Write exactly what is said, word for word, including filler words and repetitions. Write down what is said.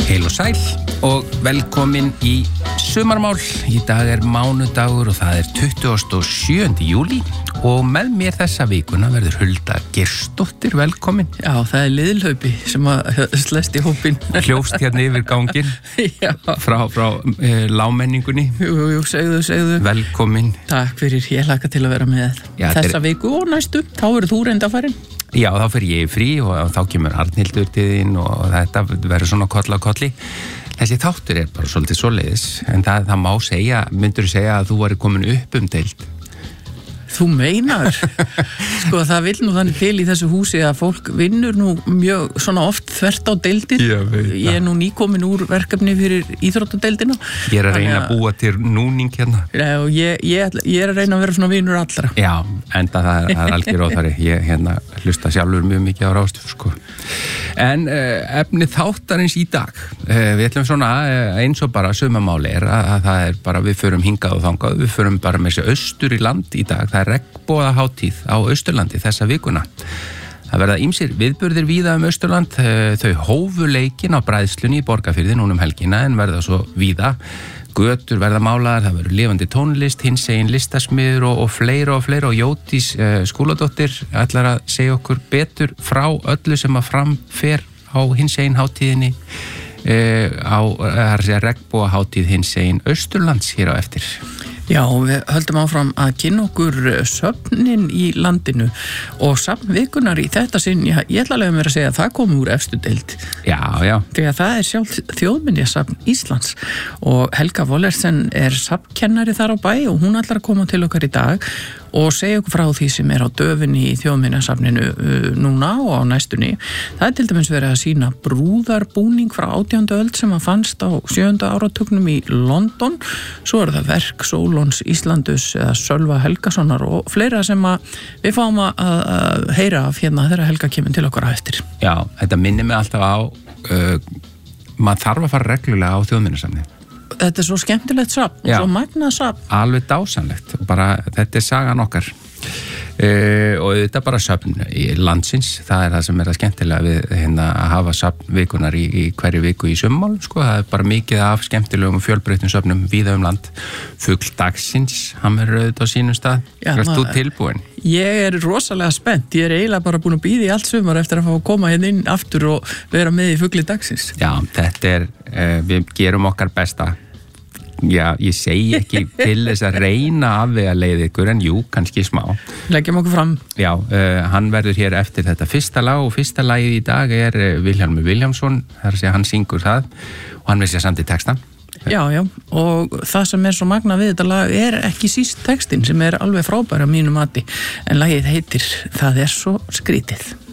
Heil og sæl og velkomin í sumarmál. Í dag er mánudagur og það er tuttugasta og sjöunda júlí og með mér þessa vikuna verður Hulda Geirsdóttir, velkomin. Já, það er liðhlaupi sem að slest í hópin. Hljófst hérna yfir gangin frá, frá e, lámenningunni. Jú, jú, segðu, segðu. Velkomin. Takk fyrir, ég hlakka til að vera með Já, þessa er... viku og næstu. Þá verður þú reynda að farin. Já, þá fer ég frí og þá kemur Arnhildur til þín og þetta verður svona koll á kolli. Þessi þáttur er bara svolítið svoleiðis, en það, það má segja, myndur segja að þú væri komin upp um deild. Þú meinar? Sko, það vil nú þannig til í þessu húsi að fólk vinnur nú mjög svona oft þvert á deildir. Ég er nú nýkomin úr verkefni fyrir íþróttadeildina. Ég er að reyna að búa til núning hérna. Já, ég, ég, ég er að reyna að vera svona vinur allra. Já, enda það, það er algjör óþarri. Ég hérna hlusta sjálfur mjög mikið á Rástöð, sko. En uh, efni þáttarins í dag. Uh, við ætlum svona uh, eins og bara sumamáli er að, að það er bara, við förum hingað og þangað, við förum bara með þessi austur í land í dag. Það er regnbogahátíð á Austurlandi þessa vikuna. Það verða ýmsir viðburðir víða um Austurland, þau hófu leikinn á bræðslunni í Borgarfirði núna um helgina en verða svo víða. Götur verða málaðar, það verður lifandi tónlist, hinsegin listasmiður og, og fleira og fleira og Jódís uh, Skúladóttir ætlar að segja okkur betur frá öllu sem að framfer á hinsegin hátíðinni uh, á uh, regnbogahátíð hinsegin Austurlands hér á eftir. Já, við höldum áfram að kynna okkur söfnin í landinu og safnvikunar í þetta sinn, ég, ég ætla alveg að vera að segja að það komi úr efstu deild. Já, já. Þegar það er sjálf þjóðminjasafn Íslands og Helga Wollersen er safnkennari þar á bæ og hún ætlar að koma til okkar í dag og segja okkur frá því sem er á döfinni í þjóðminjasafninu uh, núna og á næstunni. Það er til dæmis verið að sína brúðarbúning frá átjándu öld sem að fannst á sjöunda áratugnum í London. Svo er það verk Sólons Íslandus eða Sölva Helgasonar og fleira sem að við fáum að, að heyra af hérna þegar Helga kemur til okkar á eftir. Já, þetta minnir mig alltaf á uh, maður þarf að fara reglulega á þjóðminjasafnið. Þetta er svo skemmtilegt safn og Já. svo magnað safn. Alveg dásanlegt og bara þetta er sagan okkar uh, og þetta er bara safn í landsins, það er það sem er að skemmtilega við hérna að hafa safnvikunar í, í hverju viku í summálum, sko, það er bara mikið af skemmtilegum og fjölbreyttum safnum víða um land. Fugl dagsins, hann er auðvitað á sínum stað. Er þú tilbúin? Ég er rosalega spennt, ég er eiginlega bara búin að bíða í allt sumar eftir að fá að koma hérna inn aftur og vera með í Fugli dagsins. Já, þetta er, uh, við gerum okkar besta. Já, ég segi ekki til þess að reyna að vega leið ykkur en jú, kannski smá. Leggjum okkur fram. Já, uh, hann verður hér eftir þetta fyrsta lag og fyrsta lagið í dag er uh, Vilhjálmur Vilhjálmsson, þar að segja hann syngur það og hann vissi að samt í texta. Já, já, og það sem er svo magna við þetta lag er ekki síst textin sem er alveg frábæra mínu mati en lagið heitir Það er svo skrítið.